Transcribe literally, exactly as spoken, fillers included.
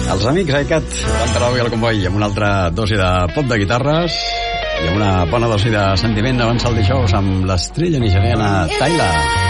Els amics iCat van parar avui al comboi amb una altra dosi de pop de guitarres i amb una bona dosi de sentiment avançar el dijous amb l'estrella nigeriana Tyla.